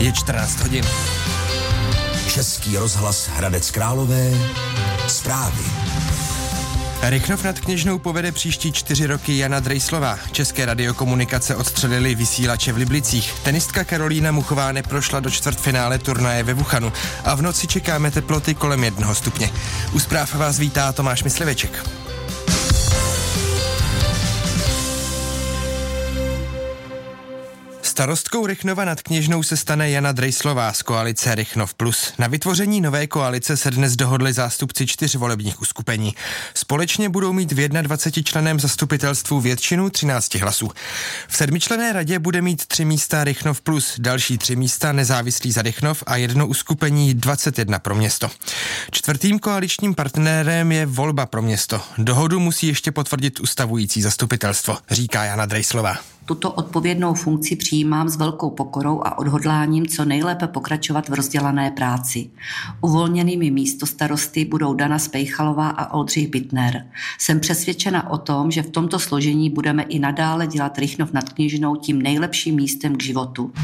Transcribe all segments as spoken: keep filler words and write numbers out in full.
Je čtrnáct hodin. Český rozhlas Hradec Králové. Zprávy. Rychnov nad Kněžnou povede příští čtyři roky Jana Drejslová. České radiokomunikace odstřelili vysílače v Liblicích. Tenistka Karolína Muchová neprošla do čtvrtfinále turnaje ve Wuhanu a v noci čekáme teploty kolem jednoho stupně. U zpráv vás vítá Tomáš Mysliveček. Starostkou Rychnova nad Kněžnou se stane Jana Drejslová z koalice Rychnov plus. Na vytvoření nové koalice se dnes dohodli zástupci čtyř volebních uskupení. Společně budou mít v dvacetičlenném zastupitelstvu většinu třinácti hlasů. V sedmičlenné radě bude mít tři místa Rychnov plus, další tři místa nezávislý za Rychnov a jedno uskupení dvacet jedna pro město. Čtvrtým koaličním partnerem je Volba pro město. Dohodu musí ještě potvrdit ustavující zastupitelstvo, říká Jana Drejslová. Tuto odpovědnou funkci přijímám s velkou pokorou a odhodláním co nejlépe pokračovat v rozdělané práci. Uvolněnými místostarosty budou Dana Spejchalová a Oldřich Bittner. Jsem přesvědčena o tom, že v tomto složení budeme i nadále dělat Rychnov nad Kněžnou tím nejlepším místem k životu.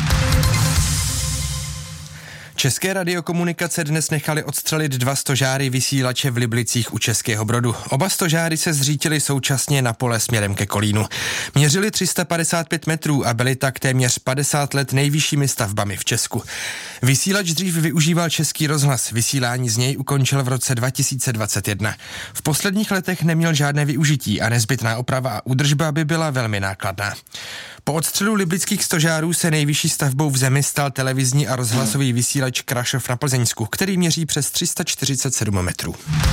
České radiokomunikace dnes nechali odstřelit dva stožáry vysílače v Liblicích u Českého Brodu. Oba stožáry se zřítily současně na pole směrem ke Kolínu. Měřili tři sta padesát pět metrů a byly tak téměř padesát let nejvyššími stavbami v Česku. Vysílač dřív využíval Český rozhlas, vysílání z něj ukončil v roce dva tisíce dvacet jedna. V posledních letech neměl žádné využití a nezbytná oprava a údržba by byla velmi nákladná. Po odstřelu liblických stožárů se nejvyšší stavbou v zemi stal televizní a rozhlasový vysílač Krašov na Plzeňsku, který měří přes tři sta čtyřicet sedm metrů.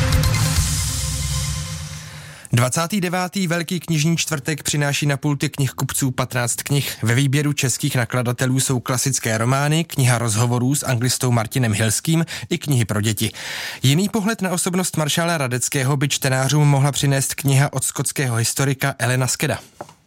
dvacátý devátý Velký knižní čtvrtek přináší na pulty knihkupců patnáct knih. Ve výběru českých nakladatelů jsou klasické romány, kniha rozhovorů s anglistou Martinem Hilským i knihy pro děti. Jiný pohled na osobnost maršála Radeckého by čtenářům mohla přinést kniha od skotského historika Elena Skeda.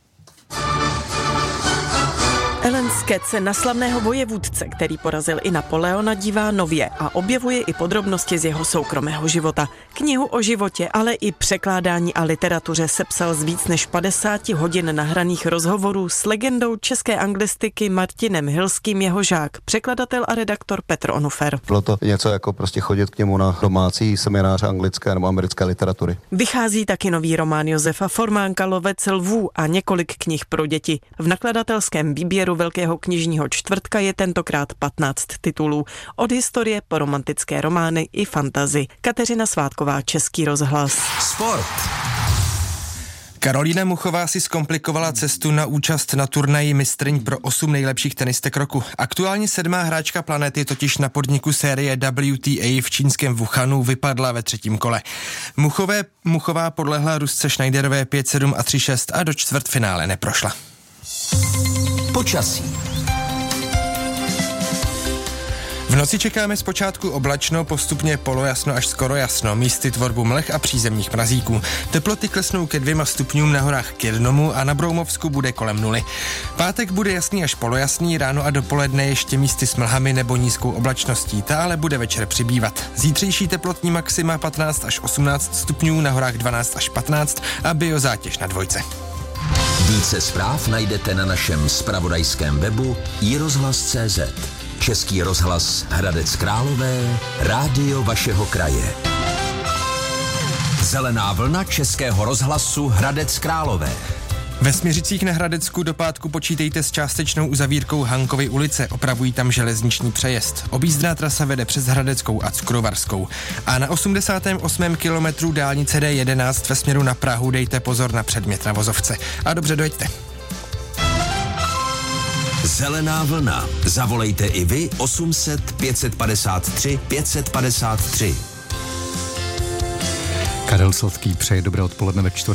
Ellen Sked se na slavného vojevůdce, který porazil i Napoleona, dívá nově a objevuje i podrobnosti z jeho soukromého života. Knihu o životě, ale i překládání a literatuře sepsal z víc než padesáti hodin nahraných rozhovorů s legendou české anglistiky Martinem Hilským jeho žák, překladatel a redaktor Petr Onufer. Bylo to něco jako prostě chodit k němu na domácí semináře anglické nebo americké literatury. Vychází taky nový román Josefa Formánka Lovec lvů a několik knih pro děti. V nakladatelském výběru Velkého knižního čtvrtka je tentokrát patnáct titulů. Od historie po romantické romány i fantasy. Kateřina Svátková, Český rozhlas. Sport. Karolína Muchová si zkomplikovala cestu na účast na turnaji mistryň pro osm nejlepších tenistek roku. Aktuálně sedmá hráčka planety totiž na podniku série W T A v čínském Wuhanu vypadla ve třetím kole. Muchové, Muchová podlehla Rusce Schneiderové pět sedm a tři šest a do čtvrtfinále neprošla. Počasí. V noci čekáme zpočátku oblačno, postupně polojasno až skoro jasno, místy tvorbu mlh a přízemních mrazíků. Teploty klesnou ke dvěma stupňům, na horách k jednomu a na Broumovsku bude kolem nuly. Pátek bude jasný až polojasný, ráno a dopoledne ještě místy s mlhami nebo nízkou oblačností, ta ale bude večer přibývat. Zítřejší teplotní maxima patnáct až osmnáct stupňů, na horách dvanáct až patnáct a biozátěž na dvojce. Více zpráv najdete na našem zpravodajském webu i rozhlas tečka cé zet. Český rozhlas Hradec Králové, rádio vašeho kraje. Zelená vlna Českého rozhlasu Hradec Králové. Ve Směřicích na Hradecku do pátku počítejte s částečnou uzavírkou Hankovy ulice, opravují tam železniční přejezd. Objízdná trasa vede přes Hradeckou a Cukrovarskou. A na osmdesátém osmém kilometru dálnice D jedenáct ve směru na Prahu dejte pozor na předmět na vozovce. A dobře dojeďte. Zelená vlna. Zavolejte i vy osm set pět set padesát tři pět set padesát tři. Karel Sladký přeje dobré odpoledne ve čtvrtek.